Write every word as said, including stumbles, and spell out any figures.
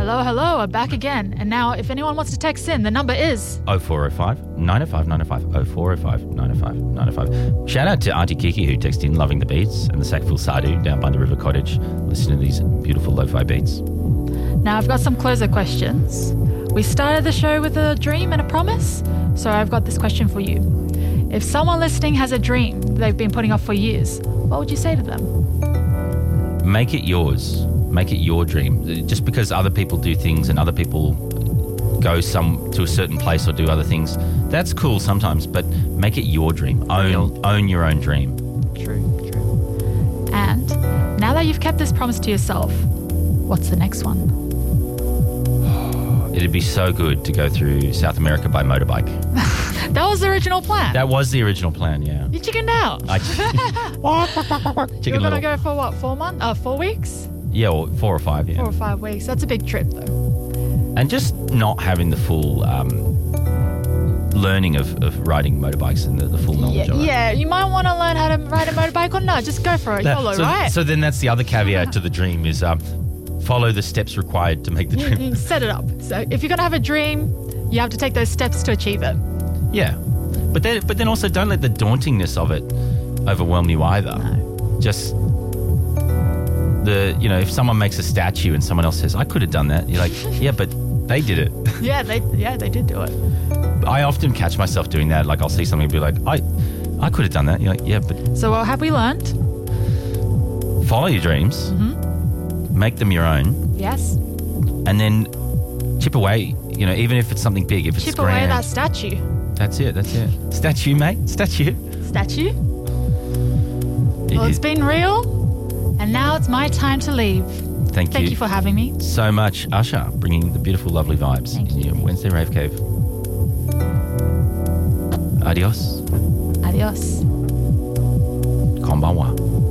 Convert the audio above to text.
Hello, hello, I'm back again. And now, if anyone wants to text in, the number is oh four oh five, nine oh five, nine oh five, oh four oh five, nine oh five, nine oh five. Shout out to Auntie Kiki who texted in loving the beats and the Sackville Sardou down by the River Cottage. Listening to these beautiful lo-fi beats. Now, I've got some closer questions. We started the show with a dream and a promise, so I've got this question for you. If someone listening has a dream they've been putting off for years, what would you say to them? Make it yours. Make it your dream. Just because other people do things and other people go some to a certain place or do other things, that's cool sometimes, but make it your dream. Own, own your own dream. True, true. And now that you've kept this promise to yourself, what's the next one? It'd be so good to go through South America by motorbike. That was the original plan. That was the original plan, yeah. You chickened out. I You're going to go for what, four months? Uh, four weeks? Yeah, or four or five, yeah. Four or five weeks. That's a big trip, though. And just not having the full um, learning of, of riding motorbikes and the, the full knowledge yeah, of it. Yeah, you might want to learn how to ride a motorbike or not. Just go for it. That, YOLO, so, right? So then that's the other caveat to the dream is um, follow the steps required to make the dream. You set it up. So if you're going to have a dream, you have to take those steps to achieve it. Yeah. But then, but then also don't let the dauntingness of it overwhelm you either. No. Just the, you know, if someone makes a statue and someone else says, I could have done that, you're like, yeah, but they did it. Yeah, they yeah they did do it. I often catch myself doing that. Like I'll see something and be like, I I could have done that. You're like, yeah, but... So what have we learned? Follow your dreams. Mm-hmm. Make them your own. Yes. And then chip away, you know, even if it's something big, if it's Chip grand. away that statue. That's it, that's it. Statue, mate. Statue. Statue? It Well, it's is- been real, and now it's my time to leave. Thank you. Thank you for having me. so much, Usher, bringing the beautiful, lovely vibes Thank in you. your Wednesday Rave Cave. Adios. Adios. Konbanwa.